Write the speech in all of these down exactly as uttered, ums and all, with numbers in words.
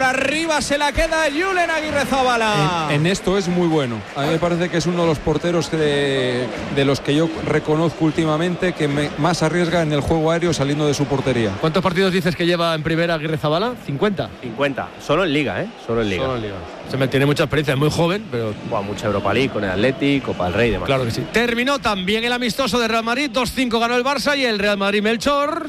arriba se la queda Julen Aguirrezabala. En, en esto es muy bueno. A mí me parece que es uno de los porteros de, de los que yo reconozco últimamente que me, más arriesga en el juego aéreo saliendo de su portería. ¿Cuántos partidos dices que lleva en primera Aguirrezabala? ¿cincuenta? cincuenta. Solo en Liga, ¿eh? Solo en Liga. Solo en Liga. Se me tiene mucha experiencia, es muy joven, pero... Buah, mucha Europa League con el Athletic, Copa del Rey y demás. Claro que sí. Terminó también el amistoso de Real Madrid. dos cinco ganó el Barça y el Real Madrid Melchor...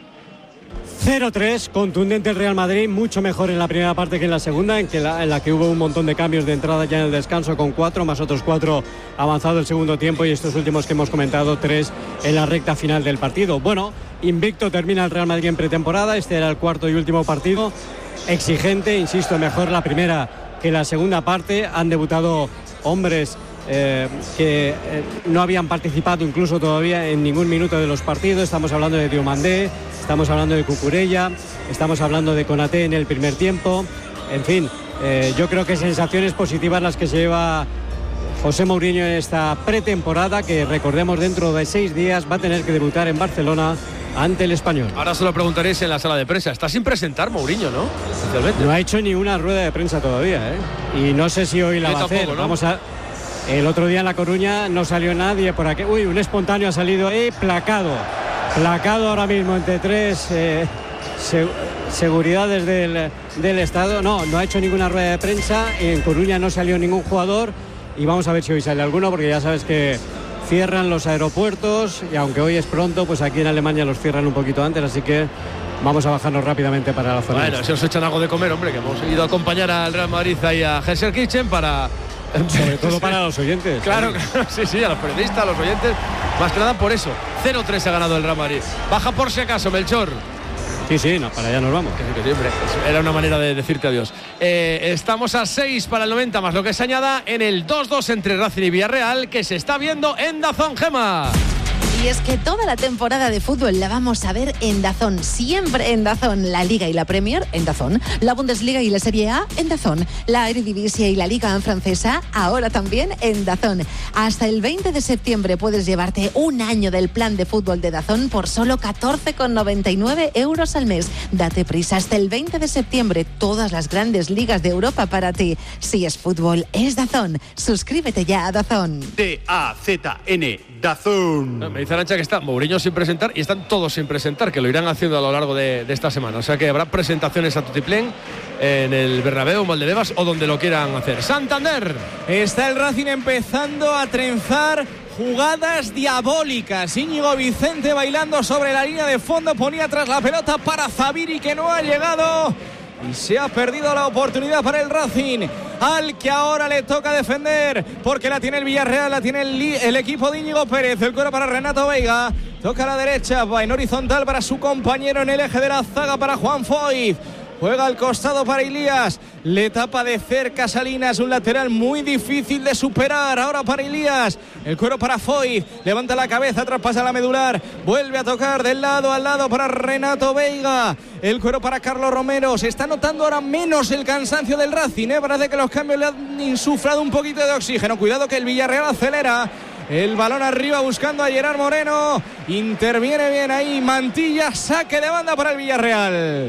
cero tres, contundente el Real Madrid, mucho mejor en la primera parte que en la segunda, en, que la, en la que hubo un montón de cambios de entrada ya en el descanso, con cuatro, más otros cuatro avanzado el segundo tiempo, y estos últimos que hemos comentado, tres en la recta final del partido. Bueno, invicto termina el Real Madrid en pretemporada, este era el cuarto y último partido, exigente, insisto, mejor la primera que la segunda parte. Han debutado hombres Eh, que eh, no habían participado incluso todavía en ningún minuto de los partidos. Estamos hablando de Diomandé, estamos hablando de Cucurella, estamos hablando de Konaté en el primer tiempo. En fin, eh, yo creo que sensaciones positivas las que se lleva José Mourinho en esta pretemporada, que recordemos dentro de seis días va a tener que debutar en Barcelona ante el Español. Ahora se lo preguntaréis en la sala de prensa. Está sin presentar Mourinho, ¿no? No ha hecho ni una rueda de prensa todavía, ¿eh? Y no sé si hoy la Yo va a hacer. tampoco, ¿no? Vamos a... El otro día en La Coruña no salió nadie por aquí. Uy, un espontáneo ha salido ahí, placado. Placado ahora mismo entre tres eh, se, seguridades del, del Estado. No, no ha hecho ninguna rueda de prensa. En Coruña no salió ningún jugador. Y vamos a ver si hoy sale alguno, porque ya sabes que cierran los aeropuertos. Y aunque hoy es pronto, pues aquí en Alemania los cierran un poquito antes. Así que vamos a bajarnos rápidamente para la zona. Bueno, si os echan algo de comer, hombre, que hemos ido a acompañar al Real Madrid ahí a Hessel Kitchen para... Sobre todo para los oyentes. Claro, claro, sí, sí, a los periodistas, a los oyentes. Más que nada por eso. cero tres ha ganado el Real Madrid. Baja por si acaso, Melchor. Sí, sí, no, para allá nos vamos. Que sí, que siempre. Era una manera de decirte adiós. Eh, estamos a seis para el noventa más lo que se añada en el dos dos entre Racing y Villarreal, que se está viendo en DAZN, Gema. Y es que toda la temporada de fútbol la vamos a ver en DAZN, siempre en DAZN. La Liga y la Premier en DAZN, la Bundesliga y la Serie A en DAZN, la Eredivisie y la Liga francesa ahora también en DAZN. Hasta el veinte de septiembre puedes llevarte un año del plan de fútbol de DAZN por solo catorce con noventa y nueve euros al mes. Date prisa, hasta el veinte de septiembre todas las grandes ligas de Europa para ti. Si es fútbol, es DAZN. Suscríbete ya a DAZN. D A Z N, DAZN. Me dice Arancha que está Mourinho sin presentar y están todos sin presentar, que lo irán haciendo a lo largo de, de esta semana. O sea que habrá presentaciones a tutiplén en el Bernabéu, en Valdebebas o donde lo quieran hacer. Santander. Está el Racing empezando a trenzar jugadas diabólicas. Íñigo Vicente bailando sobre la línea de fondo, ponía tras la pelota para Zabiri, que no ha llegado. Y se ha perdido la oportunidad para el Racing, al que ahora le toca defender, porque la tiene el Villarreal, la tiene el, el equipo de Íñigo Pérez. El cuero para Renato Veiga, toca a la derecha, va en horizontal para su compañero en el eje de la zaga, para Juan Foyth. Juega al costado para Ilías, le tapa de cerca Salinas, un lateral muy difícil de superar. Ahora para Ilías, el cuero para Foyth, levanta la cabeza, traspasa la medular, vuelve a tocar del lado al lado para Renato Veiga. El cuero para Carlos Romero. Se está notando ahora menos el cansancio del Racing, ¿eh? Parece que los cambios le han insuflado un poquito de oxígeno. Cuidado que el Villarreal acelera. El balón arriba buscando a Gerard Moreno. Interviene bien ahí Mantilla, saque de banda para el Villarreal.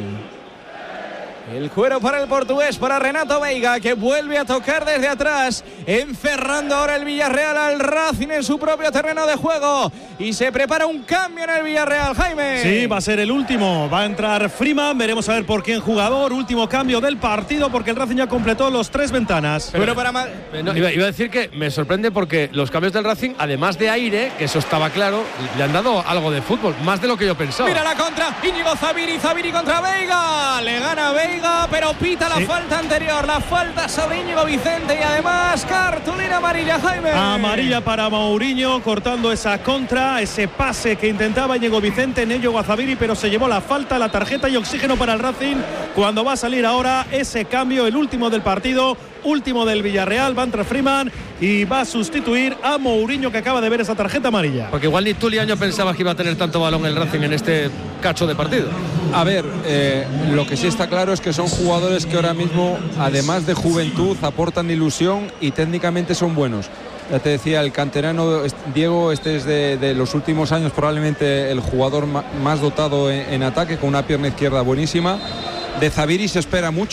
El cuero para el portugués, para Renato Veiga, que vuelve a tocar desde atrás, encerrando ahora el Villarreal al Racing en su propio terreno de juego. Y se prepara un cambio en el Villarreal, Jaime. Sí, va a ser el último. Va a entrar Freeman, veremos a ver por quién jugador. Último cambio del partido, porque el Racing ya completó los tres ventanas. Pero, para Ma- no, iba, iba a decir que me sorprende porque los cambios del Racing, además de aire, que eso estaba claro, le han dado algo de fútbol, más de lo que yo pensaba. Mira la contra, Íñigo Zabiri, Zabiri contra Veiga. Le gana Veiga, pero pita la sí. falta anterior, la falta sobre Íñigo Vicente, y además cartulina amarilla, Jaime. Amarilla para Mourinho, cortando esa contra, ese pase que intentaba Íñigo Vicente en ello Guazabiri, pero se llevó la falta, la tarjeta y oxígeno para el Racing cuando va a salir ahora ese cambio, el último del partido, último del Villarreal. Va a entrar Freeman y va a sustituir a Mourinho, que acaba de ver esa tarjeta amarilla. Porque igual ni tú, Liaño, pensabas que iba a tener tanto balón el Racing en este cacho de partido. A ver, eh, lo que sí está claro es que son jugadores que ahora mismo, además de juventud, aportan ilusión y técnicamente son buenos. Ya te decía, el canterano Diego, este es de, de los últimos años probablemente el jugador ma, más dotado en, en ataque, con una pierna izquierda buenísima. De Zabiri se espera mucho.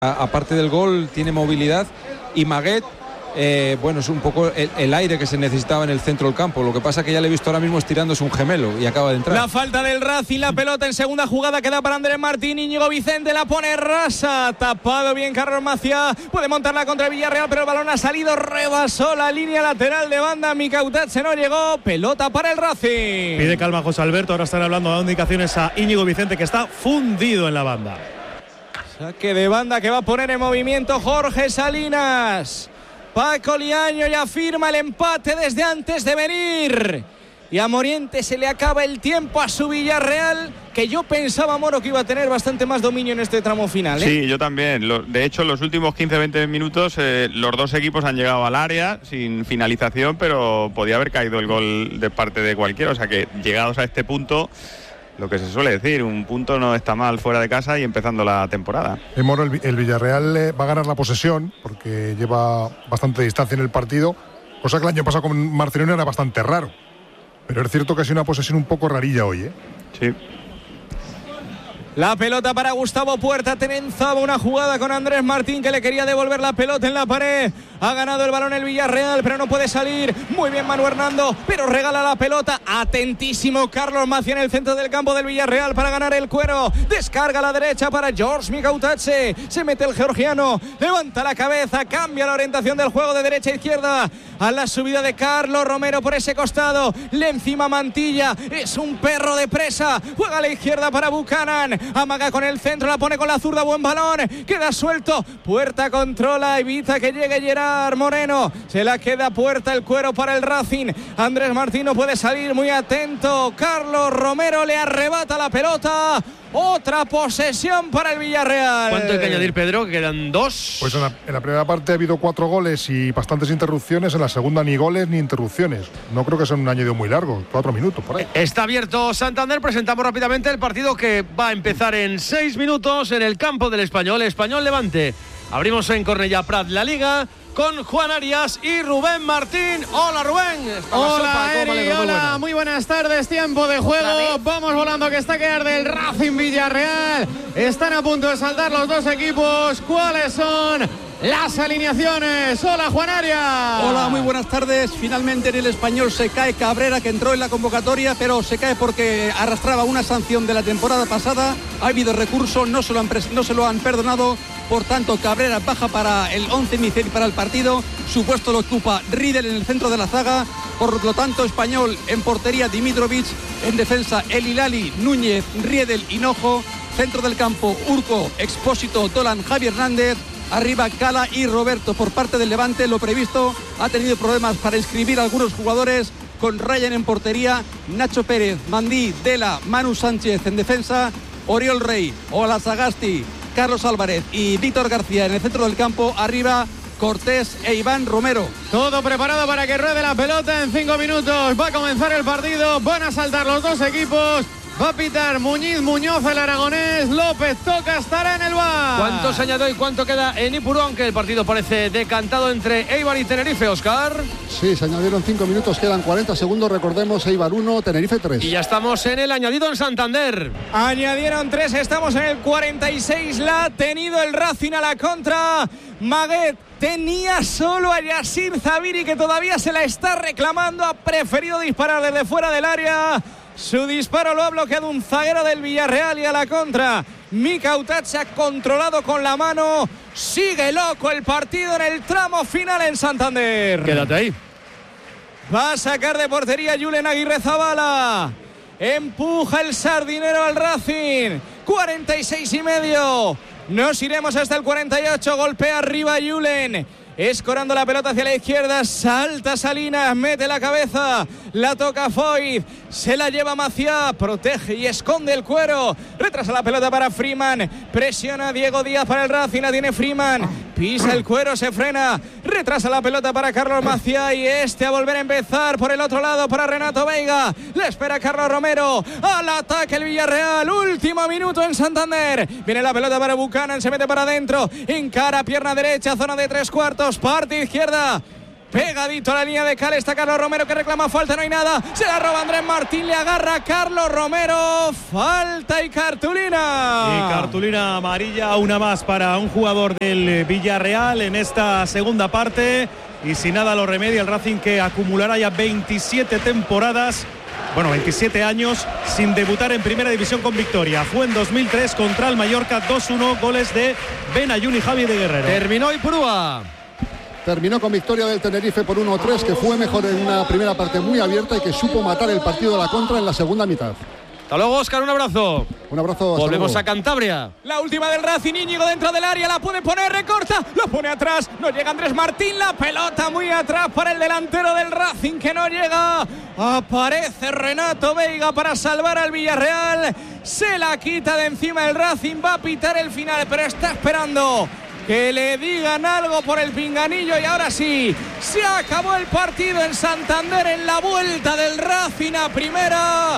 A, aparte del gol, tiene movilidad. Y Maguet, eh, bueno, es un poco el, el aire que se necesitaba en el centro del campo. Lo que pasa que ya le he visto ahora mismo estirándose un gemelo y acaba de entrar. La falta del Racing, la pelota en segunda jugada queda para Andrés Martín. Íñigo Vicente la pone rasa, tapado bien Carlos Maciá, puede montarla contra el Villarreal, pero el balón ha salido, rebasó la línea lateral de banda. Mikautat se no llegó, pelota para el Racing. Pide calma José Alberto, ahora están hablando, dando indicaciones a Íñigo Vicente, que está fundido en la banda. Saque de banda que va a poner en movimiento Jorge Salinas. Paco Liaño ya firma el empate desde antes de venir. Y a Moriente se le acaba el tiempo a su Villarreal, que yo pensaba, Moro, que iba a tener bastante más dominio en este tramo final, ¿eh? Sí, yo también. De hecho, en los últimos quince a veinte minutos eh, los dos equipos han llegado al área sin finalización, pero podía haber caído el gol de parte de cualquiera. O sea que llegados a este punto, lo que se suele decir, un punto no está mal fuera de casa y empezando la temporada. Eh, Moro, el, el Villarreal eh, va a ganar la posesión porque lleva bastante distancia en el partido, cosa que el año pasado con Marcelino era bastante raro. Pero es cierto que ha sido una posesión un poco rarilla hoy, ¿eh? Sí. La pelota para Gustavo Puerta, trenzaba una jugada con Andrés Martín, que le quería devolver la pelota en la pared. Ha ganado el balón el Villarreal, pero no puede salir. Muy bien Manu Hernando, pero regala la pelota. Atentísimo Carlos Maciá en el centro del campo del Villarreal para ganar el cuero. Descarga a la derecha para George Mikautatse. Se mete el georgiano, levanta la cabeza, cambia la orientación del juego de derecha a izquierda. A la subida de Carlos Romero por ese costado. Le encima Mantilla, es un perro de presa. Juega a la izquierda para Buchanan. Amaga con el centro, la pone con la zurda, buen balón, queda suelto. Puerta controla, evita que llegue Gerard Moreno. Se la queda Puerta, el cuero para el Racing. Andrés Martín no puede salir, muy atento. Carlos Romero le arrebata la pelota. Otra posesión para el Villarreal. ¿Cuánto hay que añadir, Pedro? Que quedan dos. Pues en la, en la primera parte ha habido cuatro goles y bastantes interrupciones. En la segunda ni goles ni interrupciones. No creo que sea un añadido muy largo, cuatro minutos por ahí. Está abierto Santander. Presentamos rápidamente el partido que va a empezar en seis minutos en el campo del Español. Español Levante. Abrimos en Cornellà Prat la Liga con Juan Arias y Rubén Martín. Hola, Rubén. Hola, Eri. Hola, muy, bueno. muy buenas tardes. Tiempo de juego. Vamos volando, que está que arde el Racing Villarreal. Están a punto de saltar los dos equipos. ¿Cuáles son las alineaciones? Hola, Juan Arias. Hola, muy buenas tardes. Finalmente en el Español se cae Cabrera, que entró en la convocatoria, pero se cae porque arrastraba una sanción de la temporada pasada. Ha habido recurso, no se lo han, no se lo han perdonado. Por tanto, Cabrera baja para el once inicial y para el partido. Su puesto lo ocupa Riedel en el centro de la zaga. Por lo tanto, Español en portería Dimitrovic. En defensa El Hilali, Núñez, Riedel, Hinojo. Centro del campo Urco, Expósito, Dolan, Javi Hernández. Arriba Cala y Roberto. Por parte del Levante, lo previsto, ha tenido problemas para inscribir a algunos jugadores, con Ryan en portería, Nacho Pérez, Mandí, Dela, Manu Sánchez en defensa, Oriol Rey, Ola Sagasti, Carlos Álvarez y Víctor García en el centro del campo. Arriba Cortés e Iván Romero. Todo preparado para que ruede la pelota en cinco minutos. Va a comenzar el partido, van a saltar los dos equipos. Va a pitar Muñiz Muñoz, el aragonés. López Toca estará en el bar. ¿Cuánto se añadió y cuánto queda en Ipurú? Aunque el partido parece decantado entre Eibar y Tenerife, Óscar. Sí, se añadieron cinco minutos, quedan cuarenta segundos. Recordemos, Eibar uno, Tenerife tres. Y ya estamos en el añadido en Santander. Añadieron tres, estamos en el cuarenta y seis. La ha tenido el Racing a la contra. Maguet tenía solo a Yassir Zabiri, que todavía se la está reclamando. Ha preferido disparar desde fuera del área. Su disparo lo ha bloqueado un zaguero del Villarreal y a la contra Mikautat se ha controlado con la mano. Sigue loco el partido en el tramo final en Santander. Quédate ahí. Va a sacar de portería Julen Aguirrezabala. Empuja el sardinero al Racing. cuarenta y seis y medio. Nos iremos hasta el cuarenta y ocho. Golpea arriba Julen. Escorando la pelota hacia la izquierda, salta Salinas, mete la cabeza, la toca Foyt, se la lleva Maciá, protege y esconde el cuero, retrasa la pelota para Freeman, presiona Diego Díaz para el Racing, la tiene Freeman, pisa el cuero, se frena, retrasa la pelota para Carlos Maciá y este a volver a empezar por el otro lado para Renato Veiga, le espera Carlos Romero, al ataque el Villarreal, último minuto en Santander, viene la pelota para Buchanan, se mete para adentro, encara pierna derecha, zona de tres cuartos, parte izquierda, pegadito a la línea de Cal, está Carlos Romero que reclama falta, no hay nada, se la roba Andrés Martín, le agarra a Carlos Romero, falta y cartulina. Y cartulina amarilla, una más para un jugador del Villarreal en esta segunda parte, y si nada lo remedia el Racing, que acumulará ya veintisiete temporadas, bueno, veintisiete años sin debutar en primera división con victoria. Fue en dos mil tres contra el Mallorca, dos uno, goles de Benayoun y Javi de Guerrero. Terminó Ipurúa. Terminó con victoria del Tenerife por uno tres, que fue mejor en una primera parte muy abierta y que supo matar el partido de la contra en la segunda mitad. Hasta luego, Óscar, un abrazo. Un abrazo. Volvemos a Cantabria. La última del Racing, Íñigo dentro del área, la puede poner, recorta, lo pone atrás, no llega Andrés Martín, la pelota muy atrás para el delantero del Racing que no llega. Aparece Renato Veiga para salvar al Villarreal, se la quita de encima el Racing, va a pitar el final, pero está esperando que le digan algo por el pinganillo. Y ahora sí, se acabó el partido en Santander, en la vuelta del Racing a primera.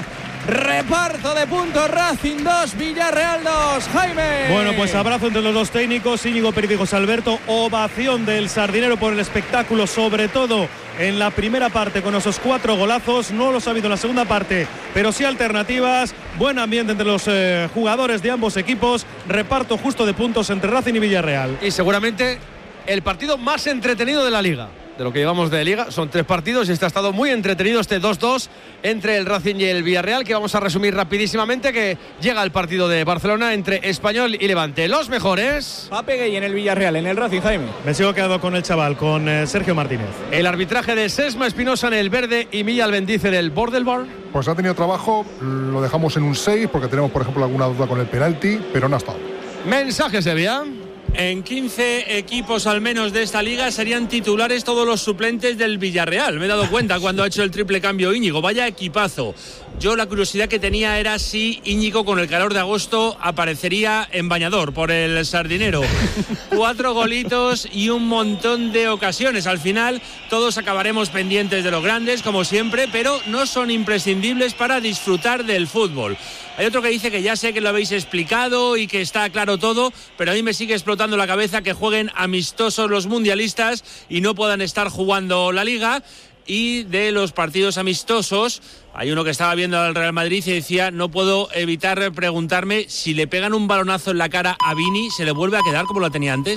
Reparto de puntos, Racing dos, Villarreal dos. Jaime. Bueno, pues abrazo entre los dos técnicos, Íñigo Pérez y José Alberto. Ovación del Sardinero por el espectáculo, sobre todo en la primera parte con esos cuatro golazos. No los ha habido en la segunda parte, pero sí alternativas. Buen ambiente entre los eh, jugadores de ambos equipos. Reparto justo de puntos entre Racing y Villarreal. Y seguramente el partido más entretenido de la Liga. De lo que llevamos de Liga, son tres partidos y este ha estado muy entretenido, este dos dos entre el Racing y el Villarreal, que vamos a resumir rapidísimamente, que llega el partido de Barcelona entre Español y Levante. Los mejores. Pape Gay en el Villarreal, en el Racing, Jaime. Me sigo quedando con el chaval, con eh, Sergio Martínez. El arbitraje de Sesma Espinosa en el verde y Milla Albendice en el Bordelbar. Pues ha tenido trabajo, lo dejamos en un seis porque tenemos, por ejemplo, alguna duda con el penalti, pero no ha estado. Mensajes, Sevilla. En quince equipos al menos de esta liga serían titulares todos los suplentes del Villarreal. Me he dado cuenta cuando ha hecho el triple cambio Íñigo. Vaya equipazo. Yo la curiosidad que tenía era si Íñigo con el calor de agosto aparecería en bañador por el Sardinero. Cuatro golitos y un montón de ocasiones. Al final todos acabaremos pendientes de los grandes, como siempre, pero no son imprescindibles para disfrutar del fútbol. Hay otro que dice que ya sé que lo habéis explicado y que está claro todo, pero a mí me sigue explotando la cabeza que jueguen amistosos los mundialistas y no puedan estar jugando la Liga. Y de los partidos amistosos, hay uno que estaba viendo al Real Madrid y decía: no puedo evitar preguntarme si le pegan un balonazo en la cara a Vini, ¿se le vuelve a quedar como lo tenía antes?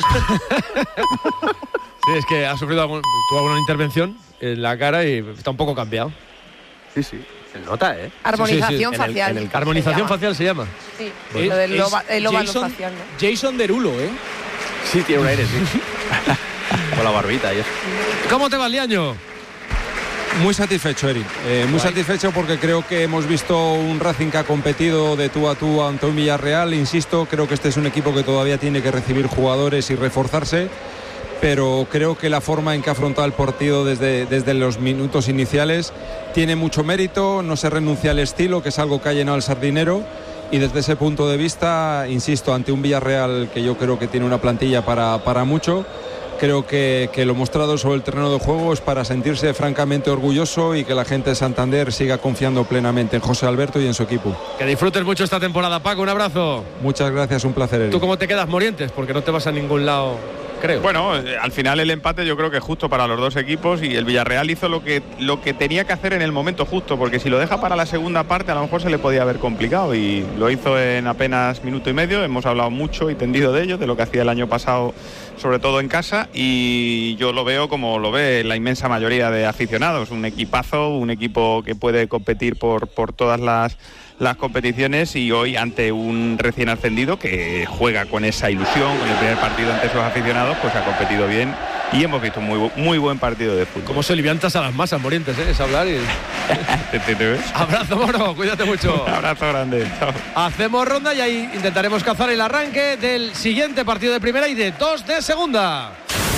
Sí, es que ha sufrido algún, tuvo alguna intervención en la cara y está un poco cambiado. Sí, sí. Se nota, ¿eh? Armonización sí, sí. facial. En el, en el, armonización facial se llama. Sí, bueno. lo del loba, el óvalo Jason, facial, ¿no? Jason Derulo, ¿eh? Sí, tiene un aire, sí. Con la barbita y eso. ¿Cómo te va el año? Muy satisfecho, Eric. Eh, muy Guay. satisfecho porque creo que hemos visto un Racing que ha competido de tú a tú ante un Villarreal. Insisto, creo que este es un equipo que todavía tiene que recibir jugadores y reforzarse, pero creo que la forma en que ha afrontado el partido desde, desde los minutos iniciales tiene mucho mérito. No se renuncia al estilo, que es algo que ha llenado el Sardinero, y desde ese punto de vista, insisto, ante un Villarreal que yo creo que tiene una plantilla para, para mucho, creo que, que lo mostrado sobre el terreno de juego es para sentirse francamente orgulloso y que la gente de Santander siga confiando plenamente en José Alberto y en su equipo. Que disfrutes mucho esta temporada, Paco, un abrazo. Muchas gracias, un placer, Eric. ¿Tú cómo te quedas, Morientes? Porque no te vas a ningún lado, creo. Bueno, eh, al final el empate yo creo que es justo para los dos equipos y el Villarreal hizo lo que, lo que tenía que hacer en el momento justo, porque si lo deja para la segunda parte a lo mejor se le podía haber complicado, y lo hizo en apenas minuto y medio. Hemos hablado mucho y tendido de ello, de lo que hacía el año pasado, sobre todo en casa, y yo lo veo como lo ve la inmensa mayoría de aficionados, un equipazo, un equipo que puede competir por, por todas las, las competiciones, y hoy ante un recién ascendido que juega con esa ilusión, con el primer partido ante sus aficionados, pues ha competido bien y hemos visto un muy, muy buen partido de fútbol. Cómo se liviantas a las masas, Morientes, ¿eh? Es hablar y... ¿Te, te, te ves? Abrazo, Moro, cuídate mucho. Un abrazo grande, chao. Hacemos ronda y ahí intentaremos cazar el arranque del siguiente partido de primera y de dos de segunda.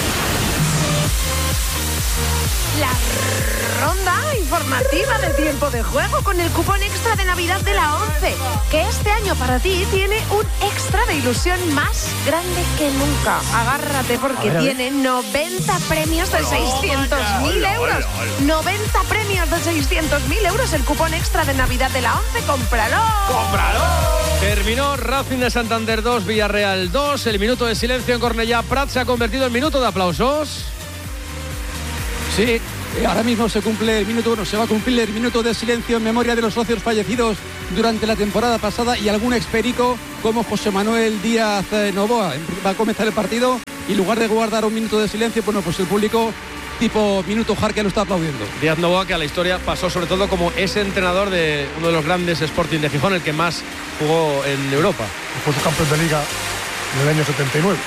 La ronda informativa de tiempo de juego con el cupón extra de Navidad de la ONCE, que este año para ti tiene un extra de ilusión más grande que nunca. Agárrate porque a ver, a ver. tiene noventa premios de seiscientos mil euros. noventa premios de seiscientos mil euros el cupón extra de Navidad de la ONCE. ¡Cómpralo! ¡Cómpralo! Terminó Racing de Santander dos, Villarreal dos. El minuto de silencio en Cornellá Prat se ha convertido en minuto de aplausos. Sí, eh, ahora mismo se cumple el minuto, bueno, se va a cumplir el minuto de silencio en memoria de los socios fallecidos durante la temporada pasada y algún experico como José Manuel Díaz eh, Novoa. Va a comenzar el partido y en lugar de guardar un minuto de silencio, bueno, pues el público tipo minuto Jarque lo está aplaudiendo. Díaz Novoa, que a la historia pasó sobre todo como ese entrenador de uno de los grandes Sporting de Gijón, el que más jugó en Europa. Fue su campeón de liga en el año setenta y nueve.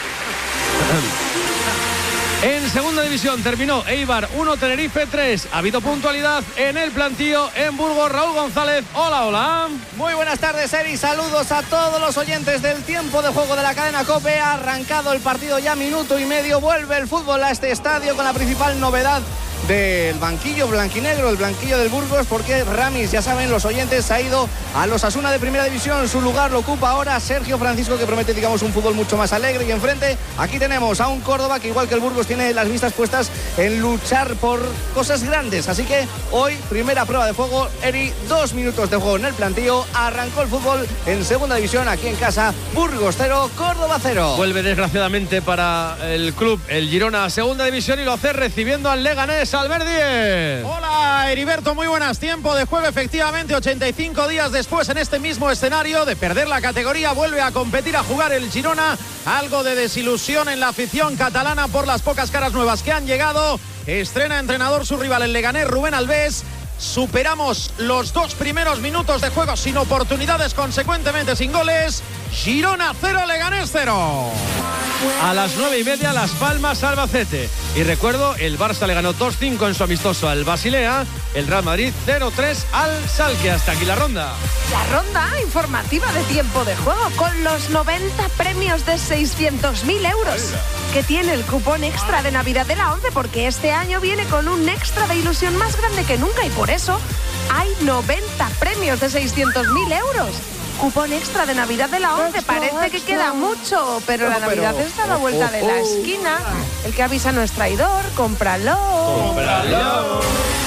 En segunda división terminó Eibar uno, Tenerife tres. Ha habido puntualidad en el plantío en Burgos. Raúl González, hola, hola. Muy buenas tardes, Eri. Saludos a todos los oyentes del tiempo de juego de la cadena COPE. Ha arrancado el partido ya minuto y medio. Vuelve el fútbol a este estadio con la principal novedad del banquillo blanquinegro, el banquillo del Burgos, porque Ramis, ya saben los oyentes, ha ido a los Asuna de primera división. Su lugar lo ocupa ahora Sergio Francisco, que promete, digamos, un fútbol mucho más alegre. Y enfrente aquí tenemos a un Córdoba que, igual que el Burgos, tiene las vistas puestas en luchar por cosas grandes. Así que hoy, primera prueba de fuego, Eri, dos minutos de juego en el plantío. Arrancó el fútbol en segunda división, aquí en casa. Burgos cero, Córdoba cero. Vuelve desgraciadamente para el club el Girona a segunda división y lo hace recibiendo al Leganés. Albert Díez. Hola, Heriberto, muy buenas. Tiempo de juego, efectivamente, ochenta y cinco días después, en este mismo escenario de perder la categoría, vuelve a competir, a jugar el Girona. Algo de desilusión en la afición catalana por las pocas caras nuevas que han llegado. Estrena entrenador su rival, el Leganés, Rubén Alves. Superamos los dos primeros minutos de juego sin oportunidades, consecuentemente sin goles. Girona cero, Leganés cero. A las nueve y media, Las Palmas, Albacete. Y recuerdo, el Barça le ganó dos cinco en su amistoso al Basilea. El Real Madrid cero tres al Schalke. Hasta aquí la ronda. La ronda informativa de tiempo de juego con los noventa premios de seiscientos mil euros que tiene el cupón extra de Navidad de la ONCE, porque este año viene con un extra de ilusión más grande que nunca y por eso hay noventa premios de seiscientos mil euros. Cupón extra de Navidad de la ONCE. Parece que queda mucho, pero la Navidad está a la vuelta de la esquina. El que avisa no es traidor. Cómpralo. Cómpralo.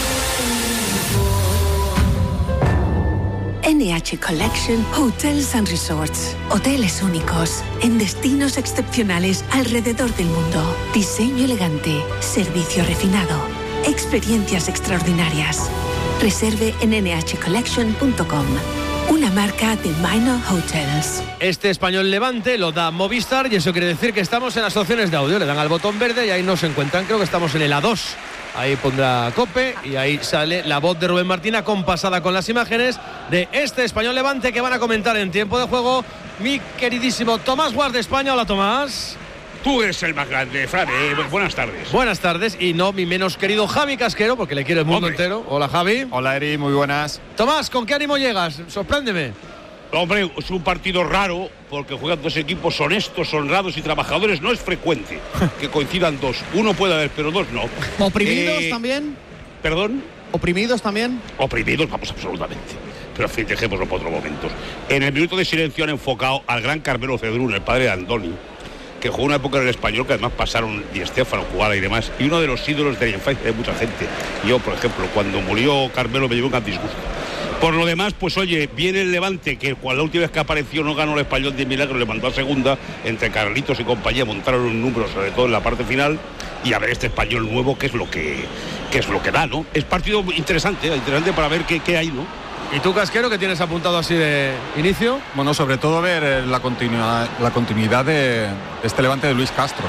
N H Collection Hotels and Resorts. Hoteles únicos en destinos excepcionales alrededor del mundo. Diseño elegante, servicio refinado, experiencias extraordinarias. Reserve en ene hache collection punto com. Una marca de Minor Hotels. Este Español Levante lo da Movistar y eso quiere decir que estamos en las opciones de audio. Le dan al botón verde y ahí nos encuentran. Creo que estamos en el A dos. Ahí pondrá COPE y ahí sale la voz de Rubén Martín acompasada con las imágenes de este Español Levante que van a comentar en tiempo de juego mi queridísimo Tomás Guard de España. Hola, Tomás. Tú eres el más grande, Fran. Eh, buenas tardes. Buenas tardes y no mi menos querido Javi Casquero, porque le quiere el mundo Hombre. entero. Hola, Javi. Hola, Eri, muy buenas. Tomás, ¿con qué ánimo llegas? Sorpréndeme. Hombre, es un partido raro porque juegan dos equipos honestos, honrados y trabajadores. No es frecuente que coincidan dos. Uno puede haber, pero dos no. ¿Oprimidos eh, también? ¿Perdón? ¿Oprimidos también? Oprimidos, vamos, absolutamente. Pero en fin, dejémoslo para otro momentos. En el minuto de silencio han enfocado al gran Carmelo Cedrún, el padre de Andoni, que jugó una época en el Español, que además pasaron Di Stéfano, jugaba y demás, y uno de los ídolos de la infancia de mucha gente. Yo, por ejemplo, cuando murió Carmelo me llevó un gran disgusto. Por lo demás, pues oye, viene el Levante, que cuando la última vez que apareció no ganó el Español de milagro, le mandó a segunda, entre Carlitos y compañía montaron un número, sobre todo en la parte final, y a ver este Español nuevo, qué es lo que, qué es lo que da, ¿no? Es partido interesante, interesante para ver qué, qué hay, ¿no? ¿Y tú, Casquero, qué tienes apuntado así de inicio? Bueno, sobre todo ver la continuidad, la continuidad de este Levante de Luis Castro.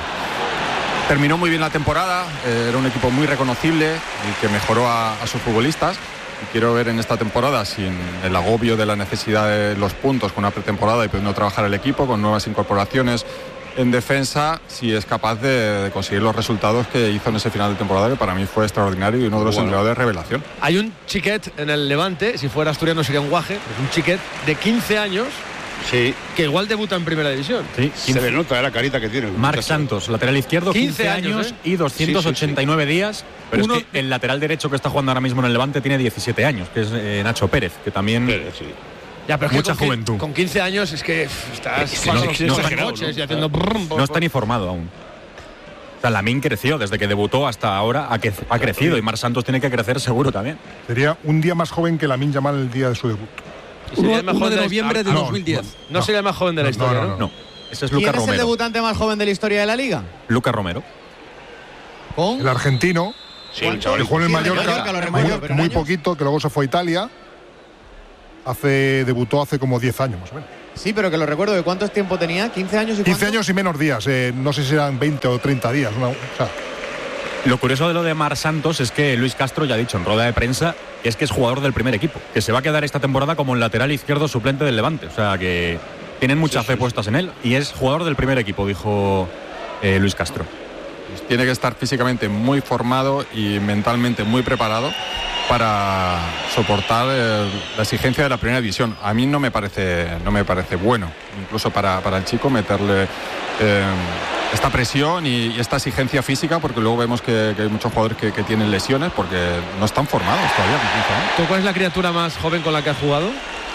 Terminó muy bien la temporada, eh, era un equipo muy reconocible y que mejoró a, a sus futbolistas. Y quiero ver en esta temporada, sin el agobio de la necesidad de los puntos, con una pretemporada y pudiendo trabajar el equipo, con nuevas incorporaciones en defensa, si es capaz de, de conseguir los resultados que hizo en ese final de temporada, que para mí fue extraordinario y uno de los bueno. entrenadores de revelación. Hay un chiquet en el Levante, si fuera asturiano sería un guaje, un chiquet de quince años. Sí. Que igual debuta en primera división. Sí, se le nota la carita que tiene. Marc Santos, lateral izquierdo, quince, quince años ¿eh? y doscientos ochenta y nueve sí, sí, sí. días. Pero Uno, es que el lateral derecho que está jugando ahora mismo en el Levante tiene diecisiete años, que es eh, Nacho Pérez, que también... Pérez, sí. Ya, pero mucha es que con, juventud. Con quince años es que pff, estás es que no, los, no, los está, coches no, y haciendo... Brum, no está ni formado aún. O sea, Lamine creció desde que debutó hasta ahora, ha, que, ha crecido y Marc Santos tiene que crecer seguro también. Sería un día más joven que Lamine Yamal el día de su debut. Uno, uno de noviembre de ah, no, dos mil diez. No, no sería el más joven de la historia, ¿no? No, no, no. Ese es ¿Quién Lucas es Romero. el debutante más joven de la historia de la Liga? Lucas Romero. ¿Con? El argentino. Sí, el chaval. Que jugó en el Sí, Mallorca, Mallorca, lo muy, recuerdo, pero muy años. poquito, que luego se fue a Italia. Hace, debutó hace como diez años más o menos. Sí, pero que lo recuerdo. ¿De cuánto tiempo tenía? ¿quince años y quince cuánto? años y menos días. Eh, no sé si eran veinte o treinta días. Una, o sea, Lo curioso de lo de Mar Santos es que Luis Castro ya ha dicho en rueda de prensa que es que es jugador del primer equipo, que se va a quedar esta temporada como el lateral izquierdo suplente del Levante. O sea que tienen mucha Sí, fe sí, puestas en él y es jugador del primer equipo, dijo eh, Luis Castro. Pues tiene que estar físicamente muy formado y mentalmente muy preparado para soportar eh, la exigencia de la primera división. A mí no me parece, no me parece bueno, incluso para, para el chico, meterle eh, esta presión y, y esta exigencia física, porque luego vemos que, que hay muchos jugadores que, que tienen lesiones porque no están formados todavía. ¿Tú cuál es la criatura más joven con la que has jugado?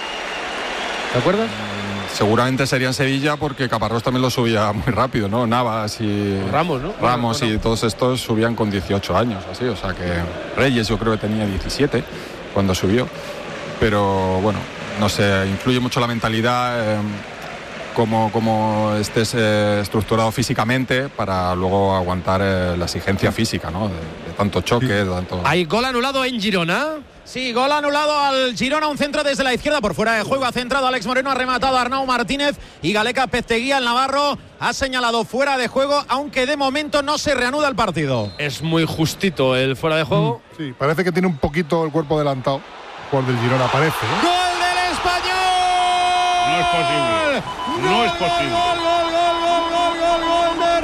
¿Te acuerdas? Seguramente sería en Sevilla porque Caparrós también lo subía muy rápido, ¿no? Navas y Ramos, ¿no? Ramos Bueno, y todos estos subían con dieciocho años, así, o sea que Reyes yo creo que tenía diecisiete cuando subió, pero bueno, no sé, influye mucho la mentalidad, eh, cómo, cómo estés eh, estructurado físicamente para luego aguantar eh, la exigencia física, ¿no? De, de tanto choque, de tanto... ¿Hay gol anulado en Girona? Sí, gol anulado al Girona, un centro desde la izquierda por fuera de juego, ha centrado Alex Moreno, ha rematado a Arnau Martínez y Galeca Pezteguía, el navarro, ha señalado fuera de juego, aunque de momento no se reanuda el partido. Es muy justito el fuera de juego. Mm, sí, parece que tiene un poquito el cuerpo adelantado por del Girona, parece. ¿eh? ¡Gol del Español! No es posible. No Gol, es posible. Gol, gol, gol, gol, gol, gol, gol de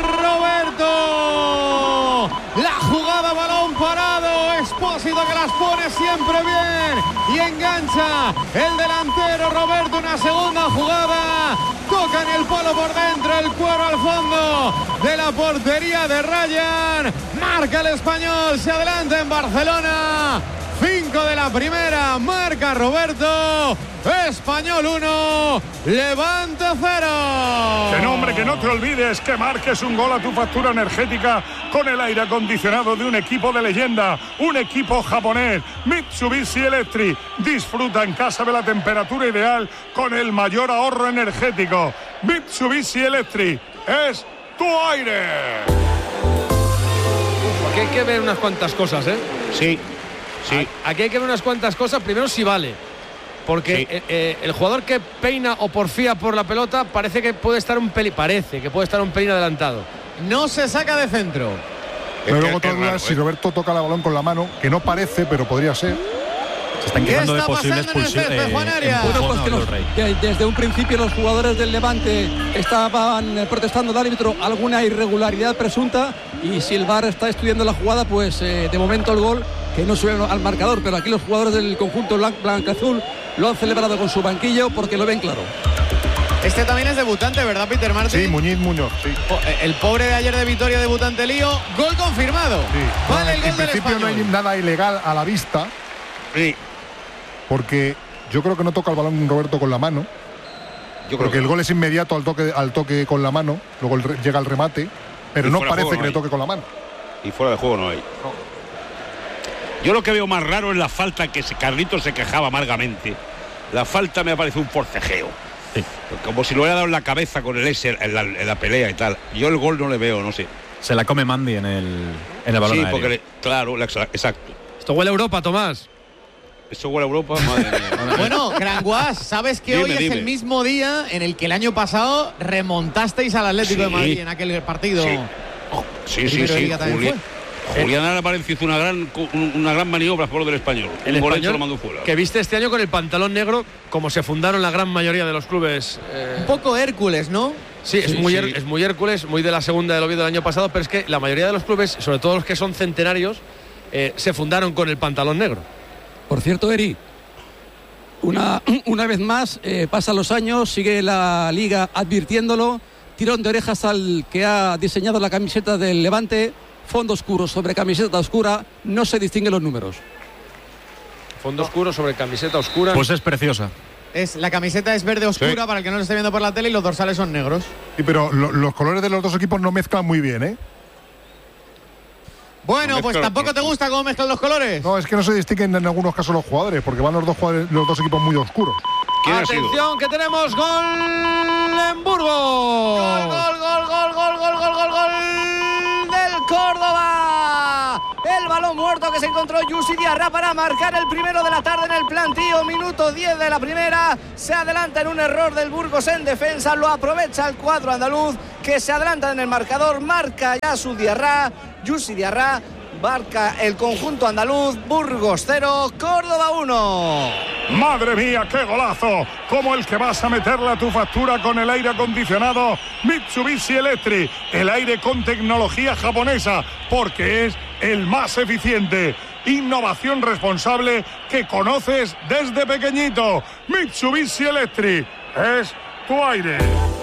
Roberto. La jugada, balón parado. Expósito que las pone siempre bien. Y engancha el delantero Roberto. Una segunda jugada. Toca en el palo por dentro. El cuero al fondo de la portería de Ryan. Marca el Español. Se adelanta en Barcelona. Cinco de la primera, marca Roberto. Español uno, Levante cero. Que no, hombre, que no te olvides que marques un gol a tu factura energética con el aire acondicionado de un equipo de leyenda, un equipo japonés, Mitsubishi Electric. Disfruta en casa de la temperatura ideal con el mayor ahorro energético. Mitsubishi Electric es tu aire. Uf, aquí hay que ver unas cuantas cosas, ¿eh? Sí. Sí. Aquí hay que ver unas cuantas cosas. Primero, si vale. Porque Sí. eh, eh, el jugador que peina o porfía por la pelota parece que puede estar un pelín, parece que puede estar un pelín adelantado. No se saca de centro. Pero Es luego que otra es duda raro, es si ¿eh? Roberto toca el balón con la mano, que no parece, pero podría ser. Se están ¿Qué quejando de está posible pasando en el expulsión. césped, Juan Arias? empujón Bueno, pues a que, los- Abdul Rey. que desde un principio los jugadores del Levante estaban eh, protestando al árbitro alguna irregularidad presunta y si el V A R está estudiando la jugada, pues eh, de momento el gol que no sube al marcador, pero aquí los jugadores del conjunto blan- blanca-azul lo han celebrado con su banquillo porque lo ven claro. Este también es debutante, ¿verdad, Peter Martin? Sí, Muñiz Muñoz, sí. Po- El pobre de ayer de Vitoria, debutante Lío. Gol confirmado. Sí. Vale, el en gol del principio no hay Español. nada ilegal a la vista, Sí. porque yo creo que no toca el balón Roberto con la mano. Yo creo Porque que el no. gol es inmediato al toque, al toque con la mano, luego el re- llega el remate, pero Y no fuera de parece juego que no le hay. toque con la mano. Y fuera de juego no hay. Yo lo que veo más raro es la falta que se- Carlitos se quejaba amargamente. La falta me parece un forcejeo. Sí. Como si lo hubiera dado en la cabeza con el S en la, en la pelea y tal. Yo el gol no le veo, no sé. Se la come Mandy en el, en el balón Sí, aéreo. porque le- claro, la- exacto. Esto huele a Europa, Tomás. Eso huele a Europa, madre mía. Bueno, Granguas, ¿sabes que Dime, hoy es dime. el mismo día en el que el año pasado remontasteis al Atlético de Sí. Madrid en aquel partido? Sí. Sí, sí, Primero de sí. Liga también Juli- Julián Ara Valencia hizo una gran, una gran maniobra a favor del Español. El Un gol hecho Español lo mandó fuera. que viste este año con el pantalón negro, como se fundaron la gran mayoría de los clubes. eh, Un poco Hércules, ¿no? Sí, es, Sí, muy, sí. Her- es muy Hércules, muy de la segunda del Oviedo del año pasado, pero es que la mayoría de los clubes, sobre todo los que son centenarios, eh, se fundaron con el pantalón negro. Por cierto, Eri, una, una vez más, eh, pasan los años, sigue la Liga advirtiéndolo, tirón de orejas al que ha diseñado la camiseta del Levante, fondo oscuro sobre camiseta oscura, no se distinguen los números. Fondo oscuro sobre camiseta oscura. Pues es preciosa. Es, la camiseta es verde oscura Sí. para el que no lo esté viendo por la tele y los dorsales son negros. Sí, pero lo- los colores de los dos equipos no mezclan muy bien, ¿eh? Bueno, No pues mezcla- tampoco te gusta cómo mezclan los colores. No, es que no se distinguen en algunos casos los jugadores, porque van los dos jugadores, los dos equipos muy oscuros. ¿Quién ha sido? Atención, que tenemos gol en Burgos. Gol, gol, gol, gol, gol, gol, gol, gol, gol del Córdoba. El balón muerto corto que se encontró Yusi Diarra para marcar el primero de la tarde en el plantío. Minuto diez de la primera. Se adelanta en un error del Burgos en defensa. Lo aprovecha el cuadro andaluz, que se adelanta en el marcador. Marca Yasu Diarra. Yusi Diarra. Marca el conjunto andaluz. Burgos cero, Córdoba uno. Madre mía, qué golazo, como el que vas a meterle a tu factura con el aire acondicionado Mitsubishi Electric, el aire con tecnología japonesa, porque es el más eficiente. Innovación responsable que conoces desde pequeñito. Mitsubishi Electric es tu aire.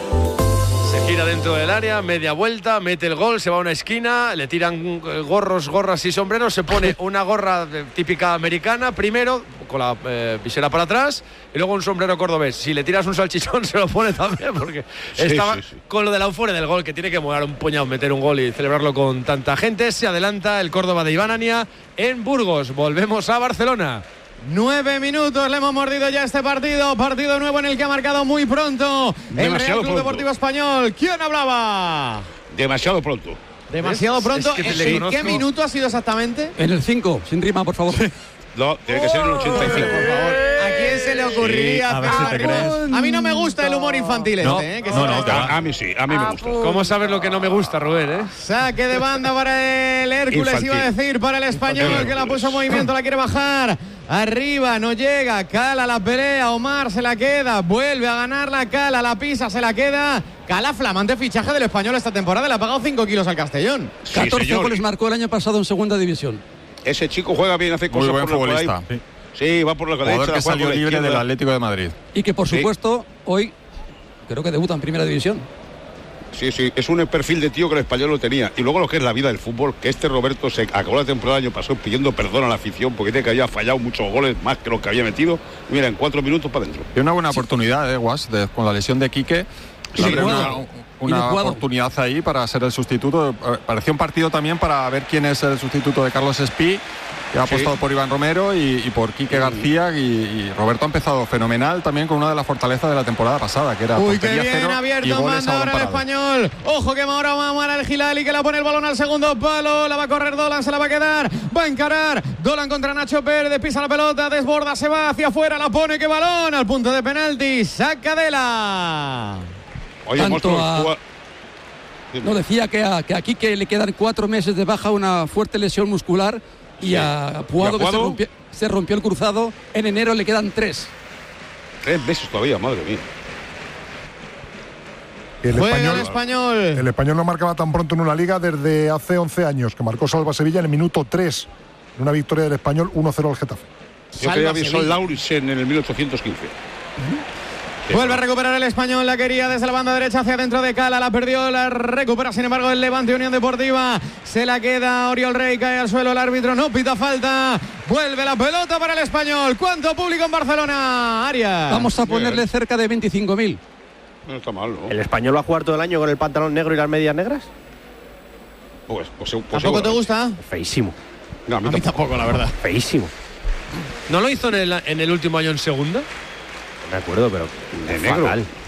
Se gira dentro del área, media vuelta, mete el gol, se va a una esquina, le tiran gorros, gorras y sombreros, se pone una gorra típica americana primero, con la eh, visera para atrás, y luego un sombrero cordobés. Si le tiras un salchichón se lo pone también, porque sí, estaba sí, sí. con lo de la euforia del gol, que tiene que molar un puñado, meter un gol y celebrarlo con tanta gente. Se adelanta el Córdoba de Iván Ania en Burgos. Volvemos a Barcelona. Nueve minutos, le hemos mordido ya este partido. Partido nuevo en el que ha marcado muy pronto el Real Club Deportivo Español. ¿Quién hablaba? Demasiado pronto. Demasiado pronto. Es que ¿En qué minuto ha sido exactamente? En el cinco, sin rima, por favor. No, tiene que ser en el ochenta y cinco. Por favor. ¿A quién se le ocurriría? Sí, a ver si te crees. A mí no me gusta el humor infantil no, este, ¿eh? Que no, no, a, a mí sí, a mí me gusta. ¿Cómo sabes lo que no me gusta, Rubén, eh? Saque de banda para el Hércules, infantil. Iba a decir, para el Español, infantil. Que la puso en movimiento, la quiere bajar. Arriba, no llega, Cala la pelea, Omar se la queda, vuelve a ganarla, Cala la pisa, se la queda. Cala, flamante fichaje del Español esta temporada, le ha pagado cinco kilos al Castellón. Sí, catorce señor. Goles marcó el año pasado en segunda división. Ese chico juega bien, hace cosas. Muy buen por futbolista. Por sí, va por la derecha. Jugador que salió libre del Atlético de Madrid. Y que por supuesto sí. hoy creo que debuta en primera división. Sí, sí, es un perfil de tío que el Español lo tenía. Y luego lo que es la vida del fútbol, que este Roberto se acabó la temporada del año pasado pidiendo perdón a la afición porque dice que había fallado muchos goles más que los que había metido. Y mira, en cuatro minutos para adentro. Y una buena sí. oportunidad, eh, Guas, de, con la lesión de Quique. Sí, una, una oportunidad ahí para ser el sustituto. Parecía un partido también para ver quién es el sustituto de Carlos Espí, que ha apostado sí. por Iván Romero y, y por Quique García, y, y Roberto ha empezado fenomenal también con una de las fortalezas de la temporada pasada, que era Uy, qué bien cero abierto, y goles manda ahora el Español. Ojo que ahora va a amar el Gilali, que la pone el balón al segundo palo, la va a correr Dolan, se la va a quedar, va a encarar Dolan contra Nacho Pérez, pisa la pelota, desborda, se va hacia afuera, la pone, que balón al punto de penalti, saca de la... Oye, Tanto a... No, decía que a, que a Quique le quedan cuatro meses de baja, una fuerte lesión muscular. Y sí. a Puado, que se rompió, se rompió el cruzado, en enero le quedan tres. Tres meses todavía, madre mía. El Juega español, el Español. El Español no marcaba tan pronto en una liga desde hace once años, que marcó Salva Sevilla en el minuto tres. En una victoria del Español uno cero al Getafe. Yo quería avisar Laurisen en el mil ochocientos quince. Uh-huh. Vuelve a recuperar el Español, la quería desde la banda derecha hacia dentro de Cala, la perdió, la recupera sin embargo el Levante Unión Deportiva, se la queda Oriol Rey, cae al suelo el árbitro, no pita falta, vuelve la pelota para el Español. ¿Cuánto público en Barcelona, Arias? Vamos a ponerle cerca de veinticinco mil. No está mal, ¿no? ¿El Español va a jugar todo el año con el pantalón negro y las medias negras? Pues, pues, pues ¿Tampoco te gusta? Feísimo. No, a mí, a mí tampoco, tampoco, la verdad. Feísimo. ¿No lo hizo en el, en el último año en segunda? No me acuerdo, pero de negro.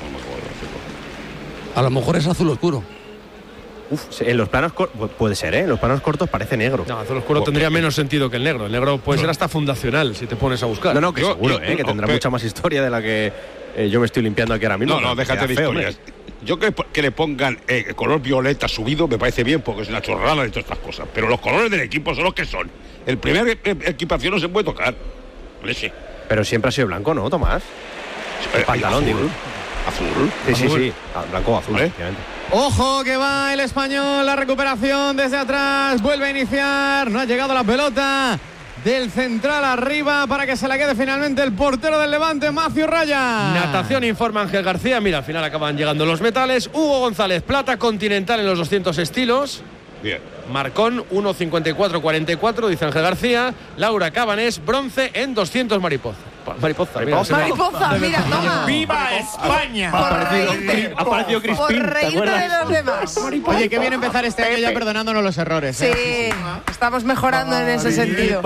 A lo mejor es azul oscuro. Uf, en los planos cortos, puede ser, ¿eh? En los planos cortos parece negro. No, azul oscuro tendría menos sentido que el negro. El negro puede no. ser hasta fundacional si te pones a buscar. No, no, que yo, seguro, yo, ¿eh? Que no, tendrá pe... mucha más historia de la que eh, yo me estoy limpiando aquí ahora mismo. No, no, déjate de historias. Yo que, que le pongan eh, color violeta subido me parece bien porque es una chorrada de todas estas cosas. Pero los colores del equipo son los que son. El primer eh, equipación no se puede tocar. Leche. Pero siempre ha sido blanco, ¿no, Tomás? El pantalón, azul. digo. Azul. Sí, sí, azul. sí. Ah, blanco o azul, ¿Vale? Obviamente. Ojo que va el Español, la recuperación desde atrás, vuelve a iniciar, no ha llegado la pelota del central arriba para que se la quede finalmente el portero del Levante, Macio Raya. Natación, informa Ángel García, mira, al final acaban llegando los metales. Hugo González, plata continental en los doscientos estilos. Bien. Marcón, uno cincuenta y cuatro cuarenta y cuatro, dice Ángel García. Laura Cabanés, bronce en doscientos mariposa. Mariposa, mira, mariposa, mira, toma. ¡Viva España! Ha aparecido, ha aparecido Crispín, por reírte de los demás. Oye, qué bien empezar este año ya perdonándonos los errores. Sí, ¿eh? estamos mejorando en ese sentido.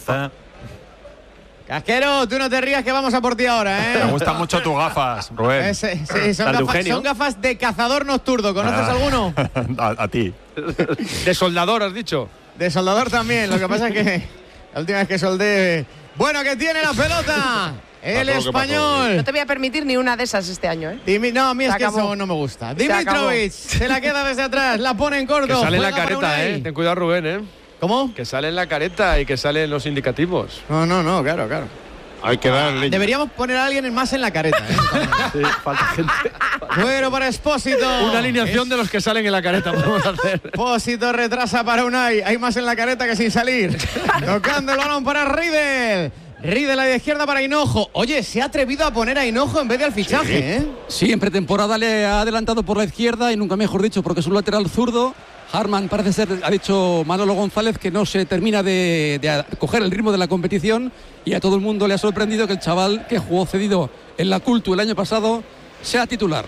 Casquero, tú no te rías que vamos a por ti ahora, ¿eh? Me gustan mucho tus gafas, Rubén. Ese, sí, son, gafas, son gafas de cazador nocturno. ¿Conoces ah, alguno? A, a ti. De soldador, has dicho. De soldador también. Lo que pasa es que la última vez que soldé. Bueno, que tiene la pelota. El español. No te voy a permitir ni una de esas este año, ¿eh? Dimi no, a mí Se es que acabó. eso no me gusta. Se Dimitrovic se la queda desde atrás, la pone en corto. Que sale en la juega para careta, Unai. ¿eh? Ten cuidado, Rubén, ¿eh? ¿Cómo? Que sale en la careta y que sale en los indicativos. No, no, no, claro, claro. Hay que darle. Deberíamos poner a alguien más en la careta, ¿eh? Sí, falta gente. Bueno, para Expósito. Una alineación de los que salen en la careta podemos hacer. Expósito retrasa para Unai. Hay más en la careta que sin salir. Tocando el balón para Riedel. Riedel a la izquierda para Hinojo. Oye, se ha atrevido a poner a Hinojo en vez de al fichaje, Sí. ¿eh? Sí, en pretemporada le ha adelantado por la izquierda y nunca mejor dicho, porque es un lateral zurdo. Harman parece ser, ha dicho Manolo González, que no se termina de, de coger el ritmo de la competición y a todo el mundo le ha sorprendido que el chaval que jugó cedido en la Cultu el año pasado sea titular.